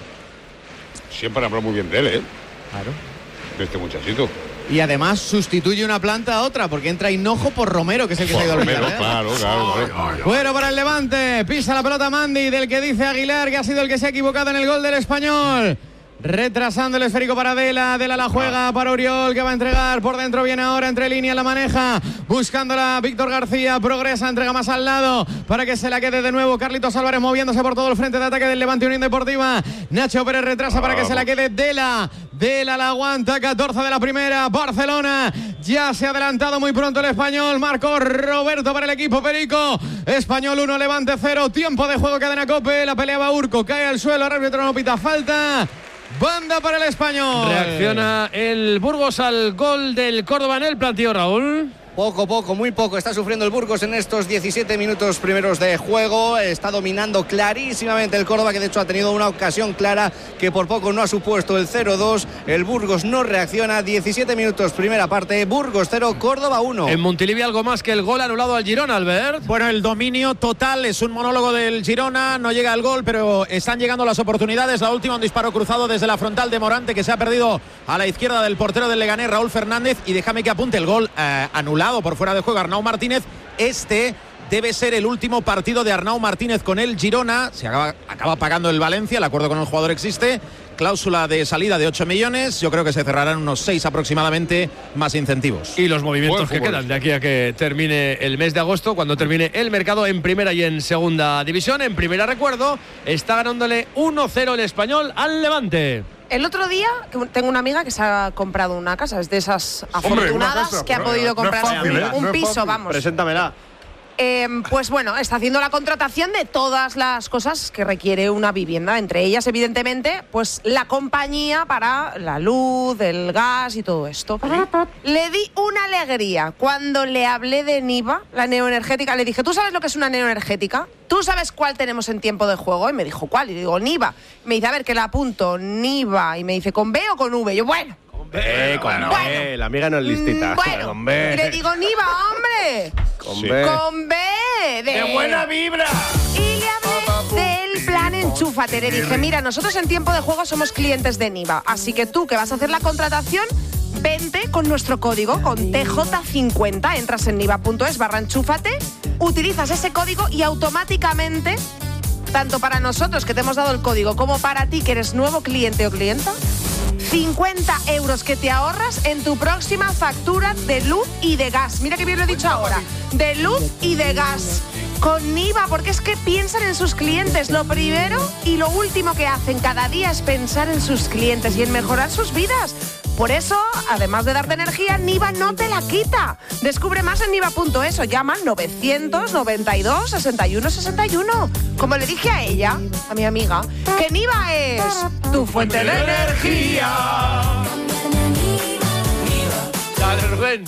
Siempre habló muy bien de él, ¿eh? Claro. De este muchachito. Y además sustituye una planta a otra, porque entra Hinojo por Romero, que es el que Por se ha ido al Romero, Villarreal. claro, claro, claro. Bueno para el Levante, pisa la pelota Mandy, del que dice Aguilar que ha sido el que se ha equivocado en el gol del Español. Retrasando el esférico para Dela, Dela la juega para Oriol, que va a entregar, por dentro viene ahora, entre líneas la maneja, buscándola Víctor García, progresa, entrega más al lado, para que se la quede de nuevo Carlitos Álvarez moviéndose por todo el frente de ataque del Levante Unión Deportiva. Nacho Pérez retrasa para que se la quede Dela, Dela la aguanta, catorce de la primera, Barcelona, ya se ha adelantado muy pronto el Español, marcó Roberto para el equipo Perico, Español uno, Levante cero, tiempo de juego, cadena Cope, la peleaba Urco, cae al suelo, el árbitro no pita falta. Banda para el Español. Reacciona el Burgos al gol del Córdoba en el plantío, Raúl. Poco, poco, muy poco. Está sufriendo el Burgos en estos diecisiete minutos primeros de juego. Está dominando clarísimamente el Córdoba, que de hecho ha tenido una ocasión clara que por poco no ha supuesto el cero dos. El Burgos no reacciona. diecisiete minutos primera parte. Burgos cero, Córdoba uno. En Montilivi algo más que el gol anulado al Girona, Albert. Bueno, el dominio total es un monólogo del Girona. No llega el gol, pero están llegando las oportunidades. La última, un disparo cruzado desde la frontal de Morante, que se ha perdido a la izquierda del portero del Leganés, Raúl Fernández. Y déjame que apunte el gol eh, anulado por fuera de juego Arnau Martínez. Este debe ser el último partido de Arnau Martínez con el Girona. Se acaba, acaba pagando el Valencia, el acuerdo con el jugador existe. Cláusula de salida de ocho millones. Yo creo que se cerrarán unos seis aproximadamente, más incentivos. Y los movimientos que quedan de aquí a que termine el mes de agosto, cuando termine el mercado en primera y en segunda división. En primera, recuerdo, está ganándole uno cero el Español al Levante. El otro día que tengo una amiga que se ha comprado una casa, es de esas afortunadas. Hombre, una casa, que ha pero podido no es comprarse fácil, un, ¿eh? un No es piso, fácil. vamos. Preséntamela. Eh, pues bueno, está haciendo la contratación de todas las cosas que requiere una vivienda, entre ellas, evidentemente, pues la compañía para la luz, el gas y todo esto. Le di una alegría cuando le hablé de Niva, la neoenergética. Le dije, ¿tú sabes lo que es una neoenergética? ¿Tú sabes cuál tenemos en tiempo de juego? Y me dijo, ¿cuál? Y digo, Niva. Me dice, a ver, que la apunto, Niva. Y me dice, ¿con B o con V? Y yo, bueno. Eh, con Bueno. B, la amiga no es listita. Bueno, Con B. y le digo, Niva, hombre. Con B. Con B. De, ¡De buena vibra! Y le hablé del plan Enchúfate. Le dije, mira, nosotros en tiempo de juego somos clientes de Niva. Así que tú, que vas a hacer la contratación, vente con nuestro código, con T J cincuenta. Entras en niva punto es barra enchúfate, utilizas ese código y automáticamente, tanto para nosotros que te hemos dado el código, como para ti que eres nuevo cliente o clienta, cincuenta euros que te ahorras en tu próxima factura de luz y de gas. Mira que bien lo he dicho ahora. De luz y de gas. Con Niva, porque es que piensan en sus clientes. Lo primero y lo último que hacen cada día es pensar en sus clientes y en mejorar sus vidas. Por eso, además de darte energía, Niva no te la quita. Descubre más en niva punto es o llama al novecientos noventa y dos sesenta y uno sesenta y uno. Como le dije a ella, a mi amiga, que Niva es tu fuente de energía. Dale, Rubén.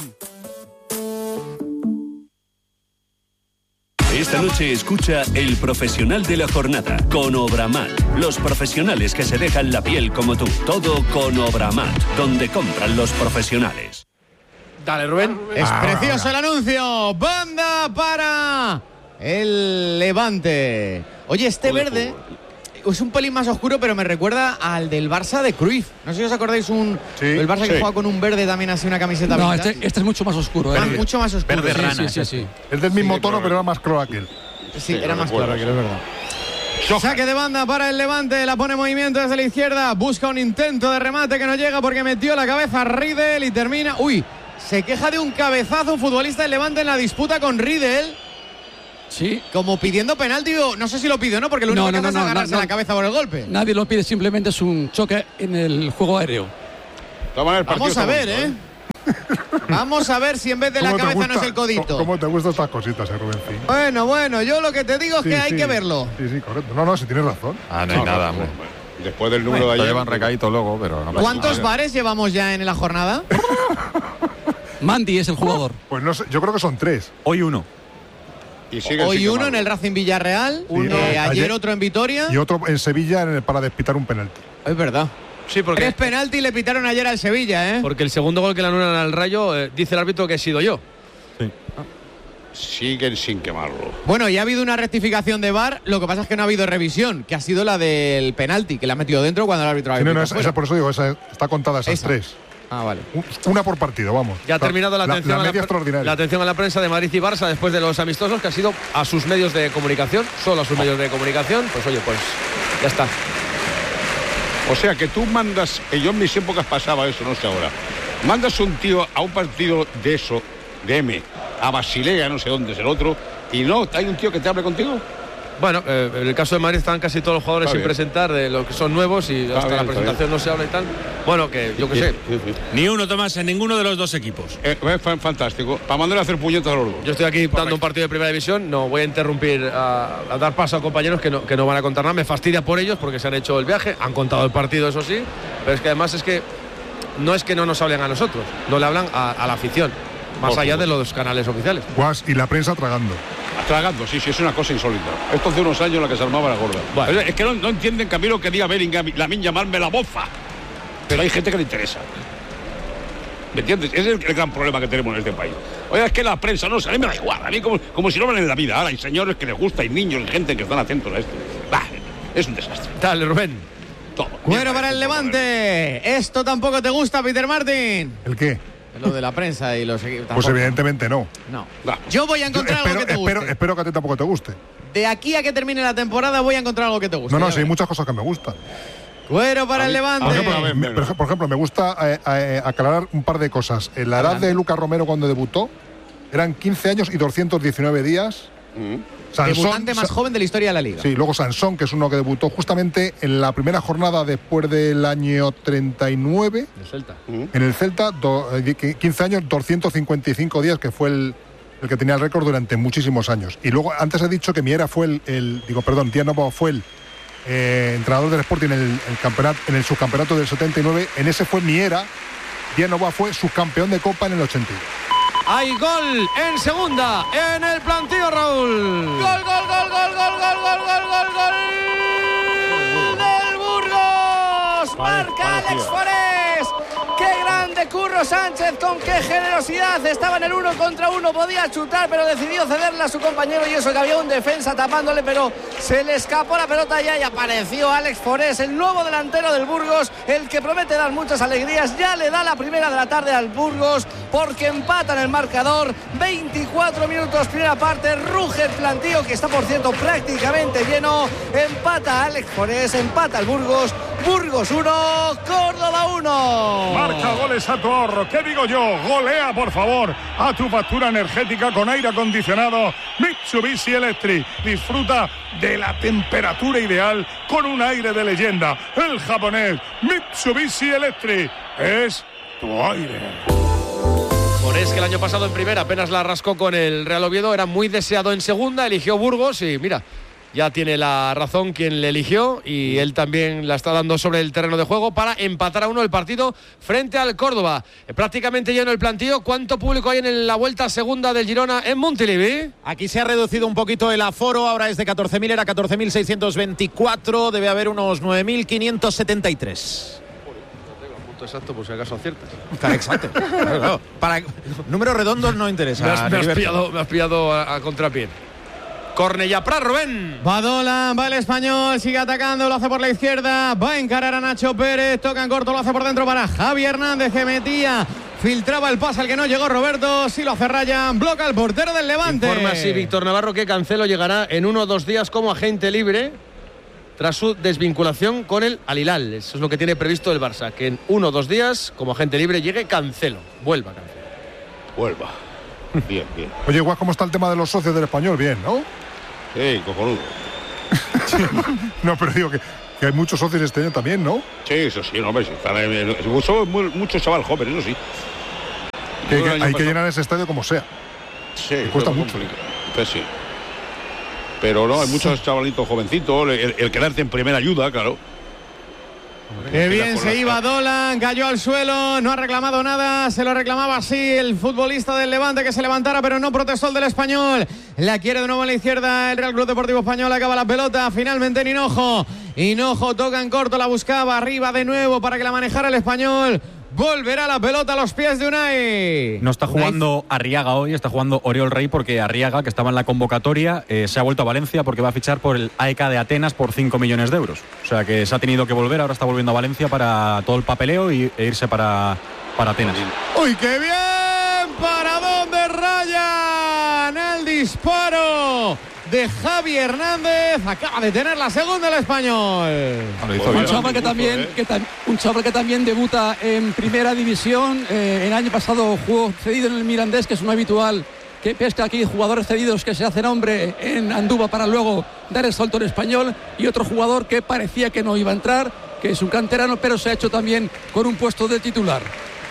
Esta noche escucha El Profesional de la Jornada con Obramat. Los profesionales que se dejan la piel como tú. Todo con Obramat, donde compran los profesionales. Dale, Rubén. Es precioso el anuncio. Banda para el Levante. Oye, este verde es un pelín más oscuro, pero me recuerda al del Barça de Cruyff. No sé si os acordáis, un el Barça que sí. juega con un verde también, así una camiseta No, vintage. este, este es mucho más oscuro. Ah, ¿eh? mucho más oscuro. Verde Sí, rana, sí, sí, sí. Es del mismo tono, pero era más claro aquel. Sí, era más claro aquel, es verdad. Saque de banda para el Levante, la pone en movimiento desde la izquierda, busca un intento de remate que no llega porque metió la cabeza Riedel y termina. Uy, se queja de un cabezazo un futbolista del Levante en la disputa con Riedel. Sí. Como pidiendo penalti, no sé si lo pidió, ¿no? Porque lo único no, que no, hace no, es agarrarse no, no. la cabeza por el golpe. Nadie lo pide, simplemente es un choque en el juego aéreo. Vamos a ver, ¿eh? Vamos a ver si en vez de la cabeza gusta, no es el codito. ¿Cómo te gustan estas cositas, eh, Rubén? Bueno, bueno, yo lo que te digo es Sí, que hay sí. que verlo. Sí, sí, correcto. No, no, si tienes razón. Ah, no hay No, nada, no, hombre. Después del número Bueno, de lo ayer. llevan recaído luego, pero no pasa ¿Cuántos nada. bares llevamos ya en la jornada? Mandy es el jugador. Pues no sé, yo creo que son tres. Hoy uno. Y sigue Hoy sin uno quemarlo. en el Racing Villarreal, Uno. eh, ayer, Ayer- otro en Vitoria. Y otro en Sevilla en el- para despitar un penalti. Es verdad. Sí, porque, Tres penaltis le pitaron ayer al Sevilla, ¿eh? porque el segundo gol que le anulan al Rayo, eh, dice el árbitro que he sido yo. Siguen sin quemarlo. Bueno, y ha habido una rectificación de V A R, lo que pasa es que no ha habido revisión, que ha sido la del penalti, que la ha metido dentro cuando el árbitro ha Sí, no, no, pitado esa, fuera. esa por eso digo, esa está contada esas Esa. tres. Ah, vale. Un- Una por partido, vamos. Ya ha terminado la atención, la a, media la, extraordinaria. la atención a la prensa de Madrid y Barça después de los amistosos, que ha sido a sus medios de comunicación, solo a sus medios de comunicación. Pues oye, pues ya está. O sea que tú mandas, que yo en mis épocas pasaba eso, no sé ahora. Mandas un tío a un partido de eso, de M, a Basilea, no sé dónde es el otro, y no, hay un tío que te hable contigo. Bueno, eh, en el caso de Madrid están casi todos los jugadores Está sin bien. presentar, de los que son nuevos y Está hasta bien, la está presentación no se habla y tal. Bueno, que yo qué sé. Ni uno, Tomás, en ninguno de los dos equipos. Eh, es fan- fantástico. Para mandar a hacer puñetas a los dos. Yo estoy aquí dando un partido de primera división, no voy a interrumpir a, a dar paso a compañeros que no, que no van a contar nada. Me fastidia por ellos porque se han hecho el viaje, han contado el partido, eso sí, pero es que además es que no es que no nos hablen a nosotros, no le hablan a, a la afición, más Por allá supuesto. de los canales oficiales. Guas, y la prensa tragando. Tragando, sí, sí, es una cosa insólita. Esto hace unos años la que se armaba la gorda. Bueno. Es, es que no, no entienden que a mí lo que diga Bellingham, la min llamarme la bofa. Pero hay gente que le interesa. ¿Me entiendes? Ese es el, el gran problema que tenemos en este país. Oye, es que la prensa no, a mí me da igual, a mí como, como si no hablan en la vida. Ahora hay señores que les gusta, hay niños, hay gente que están atentos a esto. Bah, es un desastre. Dale, Rubén. Todo. Bueno, para el Levante. ¿Esto tampoco te gusta, Peter Martin? ¿El qué? Lo de la prensa y los equipos. Pues evidentemente no. No. Bah. Yo voy a Yo encontrar espero, algo que te espero, guste. espero que a ti tampoco te guste. De aquí a que termine la temporada voy a encontrar algo que te guste. No, no, ya sí, hay verás. muchas cosas que me gustan. Bueno, para el Por Levante. ejemplo, me, por ej- por ejemplo, me gusta eh, eh, aclarar un par de cosas. En la edad Adelante. de Lucas Romero cuando debutó eran quince años y doscientos diecinueve días. Sansón- Debutante más Sa- joven de la historia de la liga. Sí, luego Sansón, que es uno que debutó justamente en la primera jornada después del año treinta y nueve. El Celta. En el Celta, do- eh, quince años, doscientos cincuenta y cinco días, que fue el, el que tenía el récord durante muchísimos años. Y luego, antes he dicho que Miera fue el, el- digo, perdón, Díaz Novoa fue el eh, entrenador del Sporting en el, el campeonato, en el subcampeonato del setenta y nueve. En ese fue Miera. Díaz Novoa fue subcampeón de Copa en el ochenta y dos. Hay gol en segunda, en el plantío, Raúl. Gol, gol, gol, gol, gol, gol, gol, gol, gol, gol del Burgos. Marca Alex Forés. Qué grande Curro Sánchez, con qué generosidad. Estaba en el uno contra uno, podía chutar, pero decidió cederle a su compañero y eso que había un defensa tapándole, pero se le escapó la pelota ya y apareció Alex Forés, el nuevo delantero del Burgos, el que promete dar muchas alegrías. Ya le da la primera de la tarde al Burgos porque empatan el marcador. veinticuatro minutos, primera parte, ruge el plantío que está, por cierto, prácticamente lleno. Empata Alex Forés, empata el Burgos. Burgos uno, Córdoba uno. Marca goles a tu ahorro. ¿Qué digo yo? Golea, por favor, a tu factura energética con aire acondicionado Mitsubishi Electric. Disfruta de la temperatura ideal con un aire de leyenda. El japonés Mitsubishi Electric es tu aire. Forés, que el año pasado en primera apenas la rascó con el Real Oviedo, era muy deseado en segunda, eligió Burgos y mira, ya tiene la razón quien le eligió y él también la está dando sobre el terreno de juego para empatar a uno el partido frente al Córdoba. Eh, prácticamente lleno el plantío. ¿Cuánto público hay en la vuelta segunda del Girona en Montilivi? Aquí se ha reducido un poquito el aforo, ahora es de catorce mil, era catorce mil seiscientos veinticuatro, debe haber unos nueve mil quinientos setenta y tres. Punto exacto, por si acaso aciertas. Exacto. Claro, claro. Para números redondos no interesa. Me has, me has Heriberto. pillado, me has pillado a, a contrapié. Cornellà Prat, Rubén. Va Dolan, va el Español, sigue atacando, lo hace por la izquierda, va a encarar a Nacho Pérez, toca en corto, lo hace por dentro para Javi Hernández, que metía, filtraba el pase al que no llegó Roberto, si lo hace Ryan, bloca el portero del Levante. Informa así Víctor Navarro que Cancelo llegará en uno o dos días como agente libre tras su desvinculación con el Al Hilal. Eso es lo que tiene previsto el Barça, que en uno o dos días como agente libre llegue Cancelo, vuelva Cancelo. Huelva. Bien, bien. Oye, igual, ¿cómo está el tema de los socios del Español? Bien, ¿no? Sí, cojonudo. No, pero digo que, que hay muchos socios este año también, ¿no? Sí, eso sí, no, hombre, sí. Son muchos chaval jóvenes, eso sí. Que hay que, hay que llenar ese estadio como sea. Sí, que cuesta mucho. Pues sí. Pero no, hay muchos chavalitos jovencitos. El, el quedarte en primera ayuda, claro. Qué bien se iba Dolan, cayó al suelo, no ha reclamado nada, se lo reclamaba así el futbolista del Levante que se levantara, pero no protestó el del Español. La quiere de nuevo a la izquierda el Real Club Deportivo Español, acaba la pelota, finalmente en Hinojo. Hinojo toca en corto, la buscaba, arriba de nuevo para que la manejara el Español. Volverá la pelota a los pies de Unai. No está jugando Arriaga hoy, está jugando Oriol Rey, porque Arriaga, que estaba en la convocatoria, eh, se ha vuelto a Valencia porque va a fichar por el A E K de Atenas por cinco millones de euros. O sea que se ha tenido que volver, ahora está volviendo a Valencia para todo el papeleo y, e irse para, para Atenas. ¡Uy, qué bien! ¿Para dónde rayan? El disparo de Javi Hernández, acaba de tener la segunda el Español. Un chaval que también, que ta un chaval que también debuta en primera división. Eh, el año pasado jugó cedido en el Mirandés, que es un habitual que pesca aquí jugadores cedidos que se hacen hombre en Andúba para luego dar el salto en Español. Y otro jugador que parecía que no iba a entrar, que es un canterano, pero se ha hecho también con un puesto de titular.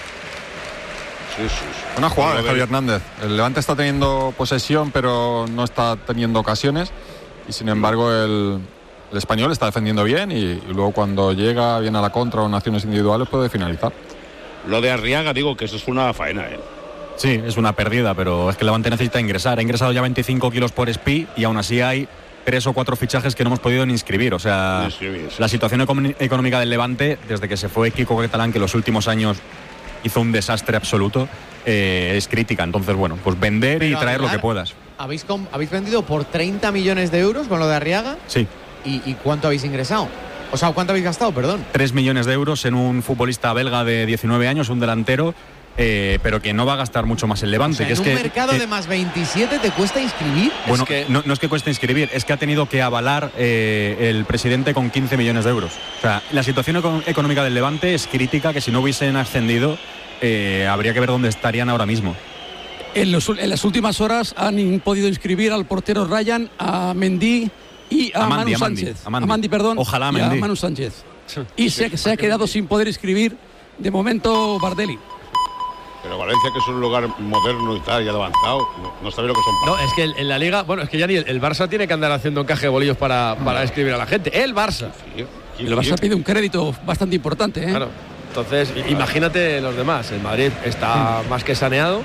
Sí, sí, sí. Una jugada de Javi Hernández. El Levante está teniendo posesión, pero no está teniendo ocasiones. Y sin embargo, el, el Español está defendiendo bien. Y, y luego, cuando llega, viene a la contra o en acciones individuales, puede finalizar. Lo de Arriaga, digo que eso es una faena, ¿eh? Sí, es una pérdida, pero es que el Levante necesita ingresar. Ha ingresado ya veinticinco kilos por Espí y aún así hay tres o cuatro fichajes que no hemos podido ni inscribir. O sea, inscribir, sí. La situación económica del Levante, desde que se fue Kiko Catalán, que los últimos años hizo un desastre absoluto, eh, es crítica. Entonces, bueno, pues vender Pero y traer hablar, lo que puedas. ¿habéis, ¿Habéis vendido por treinta millones de euros con lo de Arriaga? Sí. ¿Y, y cuánto habéis ingresado? O sea, ¿cuánto habéis gastado? Perdón. tres millones de euros en un futbolista belga de diecinueve años, un delantero, eh, pero que no va a gastar mucho más el Levante. O sea, que en es un que, mercado eh, de más veintisiete te cuesta inscribir. Bueno, es que... no, no es que cueste inscribir, es que ha tenido que avalar eh, el presidente con quince millones de euros. O sea, la situación econ económica del Levante es crítica, que si no hubiesen ascendido, eh, habría que ver dónde estarían ahora mismo. En, los, en las últimas horas han podido inscribir al portero Ryan, a Mendy y a Amandi, Manu Amandi, Sánchez. Amandi. Amandi, perdón. Ojalá y Mendy. a Manu Sánchez. Y se, se ha quedado sin poder inscribir de momento Bardelli. Pero Valencia, que es un lugar moderno y tal, ya avanzado, no, no sabe lo que son. No, es que en la Liga, bueno, es que ya ni el, el Barça tiene que andar haciendo encaje de bolillos para, para escribir a la gente. El Barça. Sí, sí, el Barça pide un crédito bastante importante, ¿eh? Claro. Entonces, imagínate los demás. El Madrid está más que saneado.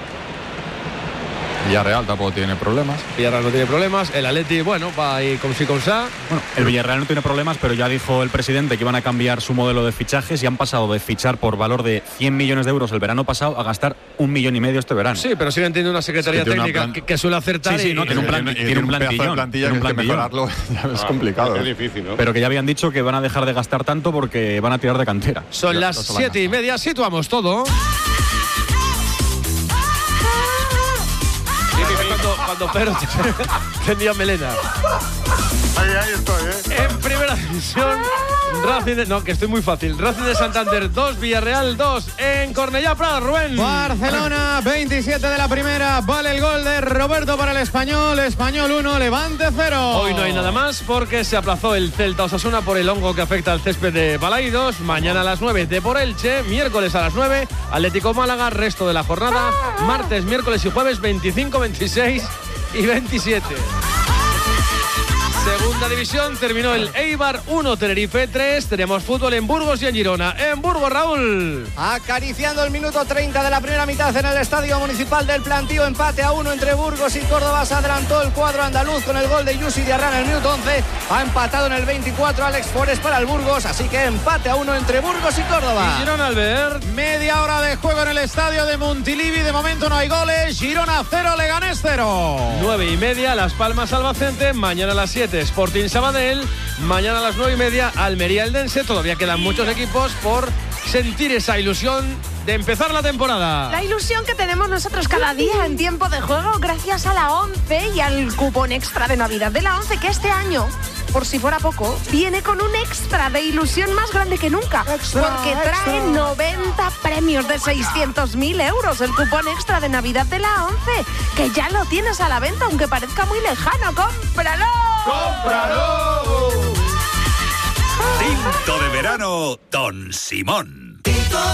Villarreal tampoco tiene problemas. Villarreal no tiene problemas. El Atleti, bueno, va ahí con sí con sa. Bueno, el Villarreal no tiene problemas, pero ya dijo el presidente que iban a cambiar su modelo de fichajes y han pasado de fichar por valor de cien millones de euros el verano pasado a gastar un millón y medio este verano. Sí, pero siguen teniendo una secretaría es que técnica plan... que, que suele acertar. Sí, sí, y... no, tiene un, plan, y, y, tiene un plantillón. De plantilla tiene un que, que mejorarlo ya es ah, complicado. Es difícil, ¿no? Pero que ya habían dicho que van a dejar de gastar tanto porque van a tirar de cantera. Son ya, las siete y media, situamos todo. Cuando, cuando Pedro tenía melena. Ahí, ahí estoy, ¿eh? En primera división, Racing de, no, que estoy muy fácil. Racing de Santander dos, Villarreal dos. En Cornellá Prat, Rubén. Barcelona veintisiete de la primera. Vale el gol de Roberto para el Español. Español uno, Levante cero. Hoy no hay nada más porque se aplazó el Celta Osasuna por el hongo que afecta al césped de Balaidos. Mañana a las nueve de por Elche. Miércoles a las nueve Atlético Málaga. Resto de la jornada martes, miércoles y jueves veinticinco, veintiséis y veintisiete. Segunda división, terminó el Eibar uno, Tenerife tres. Tenemos fútbol en Burgos y en Girona. En Burgos, Raúl. Acariciando el minuto treinta de la primera mitad en el Estadio Municipal del Plantío. Empate a uno entre Burgos y Córdoba. Se adelantó el cuadro andaluz con el gol de Yusi Diarra en el minuto once. Ha empatado en el veinticuatro Alex Forés para el Burgos. Así que empate a uno entre Burgos y Córdoba. Y Girona, Albert. Media hora de juego en el estadio de Montilivi. De momento no hay goles. Girona cero, Leganés cero. Nueve y media, Las Palmas Albacete. Mañana a las siete, Sporting Sabadell. Mañana a las nueve y media, Almería Eldense. Todavía quedan muchos equipos por sentir esa ilusión de empezar la temporada. La ilusión que tenemos nosotros cada día en tiempo de juego gracias a la ONCE y al cupón extra de Navidad de la ONCE, que este año, por si fuera poco, viene con un extra de ilusión más grande que nunca. Extra, porque trae extra. noventa premios premios de seiscientos mil euros. El cupón extra de Navidad de la once, que ya lo tienes a la venta, aunque parezca muy lejano. ¡Cómpralo! ¡Cómpralo! Tinto de verano, Don Simón.